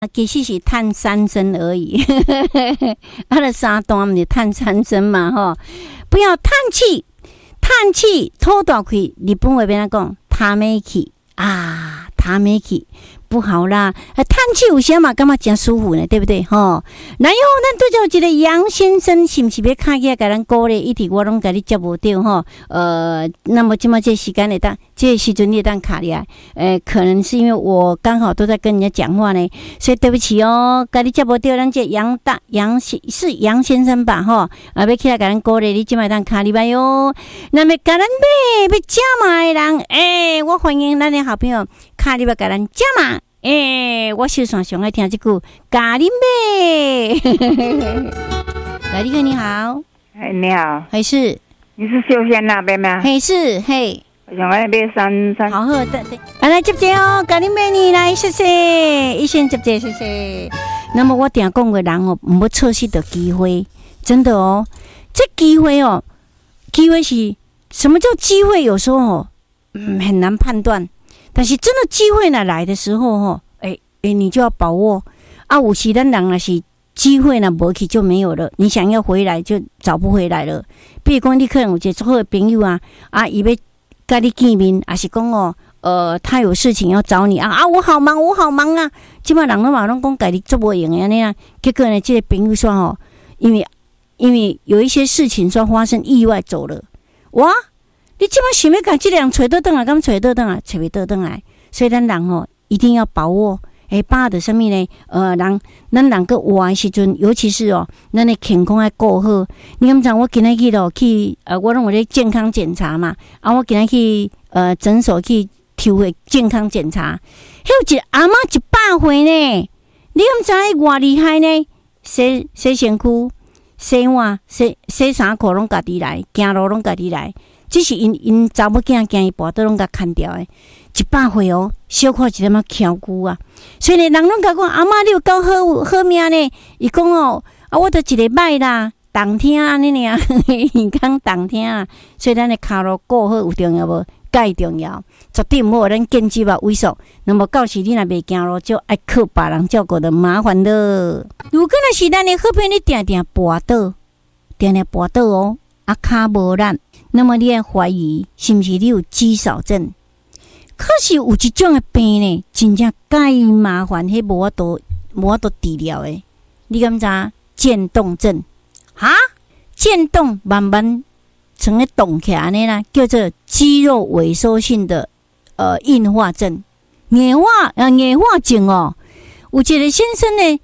其实是探3针而已。他的三段不是探3针嘛，吼！不要叹气，叹气，吐大气。日本话边讲，他没气啊，他没气。不好啦，叹气有些嘛，感觉真舒服呢，对不对？吼，然后咱对照一个杨先生，是不是要卡起来给咱鼓励？一直我拢给你接不到吼。那么这么这时间的这时阵你当卡里啊？可能是因为我刚好都在跟人家讲话呢，所以对不起哦，给你接不到。咱这杨先生吧，吼，要起来给咱鼓励，你这么当卡里吧哟。那么给咱要加码的人，我欢迎咱的好朋友卡里吧，给咱加码。我手上上爱听这句咖喱妹。来，你哥你好。 你好。 还是你是秀仙那边吗？ 还是嘿。 我想要买三。 好好的，来接接哦，咖喱妹你来，谢谢，一先接接，谢谢。那么我定讲的人哦，唔要错失的机会，真的哦，这机会哦，机会是什么叫机会？有时候哦，很难判断。但是真的机会呢来的时候吼，你就要把握啊！有时咱人若是机会呢无去就没有了，你想要回来就找不回来了。比如讲，你可能有一个最好的朋友啊，伊要跟你见面，还是讲他有事情要找你啊，我好忙啊！即摆人拢讲家己做无用的安尼啊，结果呢，这个朋友说吼，因为有一些事情说发生意外走了，哇！你即摆想要甲这个人找倒转来，敢找倒转来，找袂倒转来，所以咱人吼一定要把握，把握着什么呢？咱人个活的时阵，尤其是咱的健康要顾好。你敢知我今日去去我拢有咧健康检查嘛？我今日去诊所去抽个健康检查，迄有一个阿嬷100岁呢，你敢知伊偌厉害呢？洗身躯、洗碗、洗衫裤拢家己来，行路拢家己来。只是因查某囝惊伊跋倒拢甲砍掉诶，100岁哦，小可一点仔翘骨啊。所以呢，人拢甲讲阿嬷你有够好命呢。伊讲我都一个摆啦，动听安尼尔，耳孔动听啊。所以咱的骹路顾好有重要无？介重要，绝对毋好咱肩脊萎缩。那么到时你若袂行路，就爱靠别人照顾的麻烦了。如果若是咱的好朋友，你定定跋倒哦，骹无力。那么你要怀疑是不是你有肌少症？可是有一种的病呢，真正介麻烦，迄无法度治疗的。你敢知？渐冻症哈？渐冻慢慢成个冻起来安尼啦，叫做肌肉萎缩性的硬化症、硬化症哦。有一个先生呢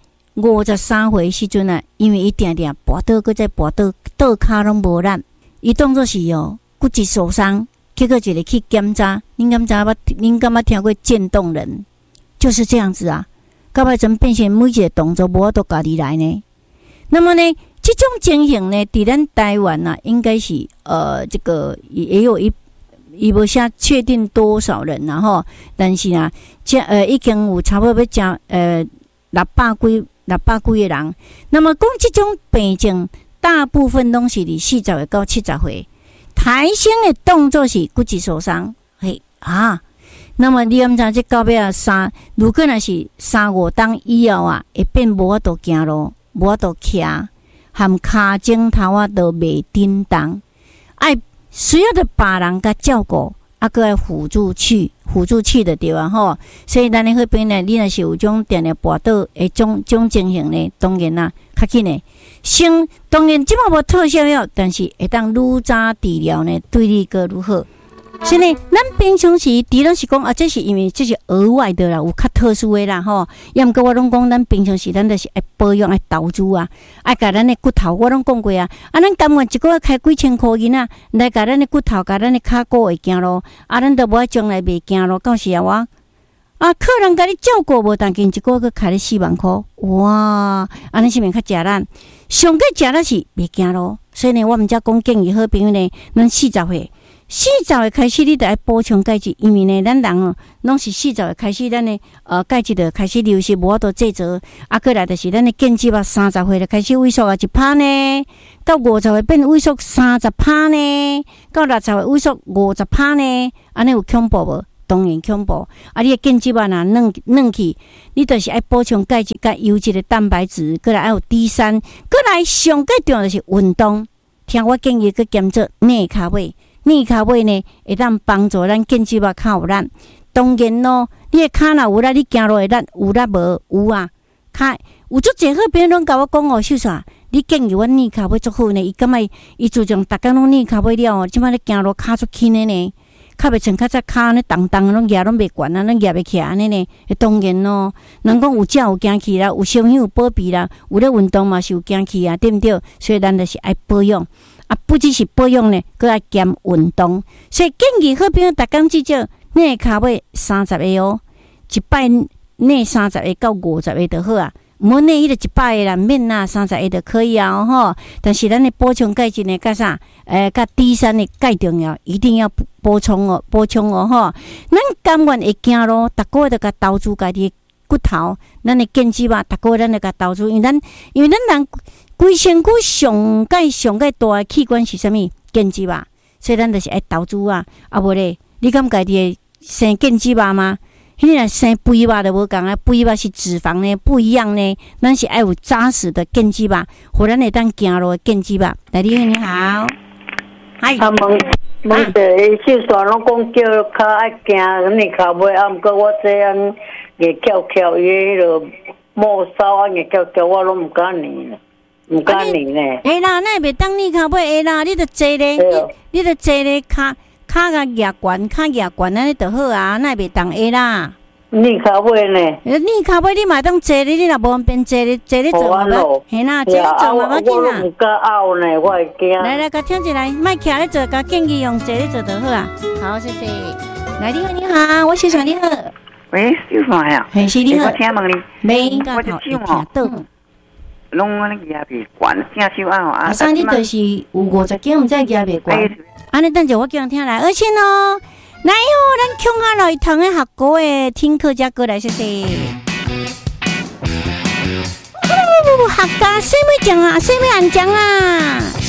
，53岁时阵啊，因为伊定定跋倒，搁再跋倒骹拢无力。伊当作是骨质受伤，结果一个去检查，您敢捌听过渐冻人？就是这样子啊，到尾怎变成每一个动作无法度家己来呢？那么呢，这种情形呢，伫咱台湾啊，应该是这个也有伊无写确定多少人啊吼，但是啊，已经有差不多要讲600几个人。那么讲这种病症。大部分拢是40岁到70岁，抬升的动作是骨质受伤，那么你敢知这到尾啊如果若是3-5冬以后啊，会变无法度行路，无法度徛，含骹枕头啊都袂振动，爱需要的别人甲照顾，搁爱辅助器的对啊吼。所以咱的迄边呢，你若是有种定定跋倒的种情形呢，当然啦，较紧呢。当然，即马无特效药，但是会当愈早治疗呢，对你个愈好。所以呢，咱平常时除了是讲这是因为这是额外的啦，有较特殊的啦吼。要毋过我拢讲，咱平常时咱就是爱保养、爱投资啊，爱甲咱的骨头，我拢讲过啊。咱甘愿一个月开几千块银啊，来甲咱的骨头、甲咱的骹骨会行路，咱都无爱将来袂行路，到时我。客人甲你照顾无，但见一个月开你4万块，哇！安尼是免较食咱，上个食咱是袂行路，所以呢，我们才讲建议好朋友呢，咱40岁开始，你得爱补充钙质，因为呢，咱人拢是40岁开始，咱的钙质就开始流失，无法度制造，过来就是咱的肩肌啊，30岁就开始萎缩啊1%呢，到50岁变萎缩30%呢，到60岁萎缩50%呢，安尼有恐怖无？ 当然恐怖。啊，你的腱肌肉若软去，你就是爱补充钙质、甲优质的蛋白质，过来还有 D3，过来上最重要就是运动。听我建议，去减做内卡位。内卡位呢，会当帮助咱腱肌肉较有力。当然咯，你的骹若有力，你行路会力有力无？有啊，骹有足侪好朋友拢甲我讲哦，秀煞，你建议我内卡位足好呢。伊感觉伊自从逐工拢内卡位了哦，即摆咧行路骹足轻的呢，较袂像较早骹安尼重重拢举拢袂悬啊，拢举袂起来安尼呢。当然咯，人讲有正有惊气啦，有伤有保庇啦，有咧运动嘛是有惊气啊，对毋对？所以咱就是爱保养。啊，不只是保养呢，佮爱兼运动，所以建议好朋友逐工至少内骹尾30个哦，一摆内30个到50个就好啊。唔好内迄个100个啦，免啦，30个就可以啊吼。但是咱的补充钙质呢，甲啥？甲 D3的钙重要，一定要补充哦吼。咱甘愿会行路，逐个月都甲投资家己的骨头，咱的腱肌肉，逐个月咱就甲投资，因为咱人。规身躯上界大的器官是啥物？腱肌肉，所以咱就是爱投资啊。啊无咧，你敢家己会生腱肌肉吗？迄若生肥肉就无共啊，肥肉是脂肪呢，不一样呢。咱是爱有扎实的腱肌肉，互咱会当行路的腱肌肉。来，你好，嗨。 啊，问者秀煞拢讲叫较爱行你骹尾，啊，毋过我这样硬翘，伊迄落末梢啊硬翘，我拢毋敢念。唔敢你呢？ 会啦，那袂当你骹尾会啦，你着坐咧，你着坐咧，骹甲举悬，安尼就好啊，那袂当会啦。 你骹尾呢？ 你骹尾你嘛当坐咧，你若无方便坐咧做嘛无？嘿啦，坐咧做嘛要紧啦。 我唔敢拗呢，我会惊。 来，甲听一来，莫徛咧做，甲建议用坐咧做就好啊。好，谢谢。来，你好，我秀爽你好。 喂，秀爽呀？ 嘿，是你好。 我听问你， 我就听哦。 拢安尼举袂悬，正手啊！ 阿生，你就是有50斤，毋知举袂悬。安尼等者我叫人听来，而且呢，来哟，咱乡下来同的学歌的听客家歌来，谢谢。客家什么讲啊？什么安讲啊？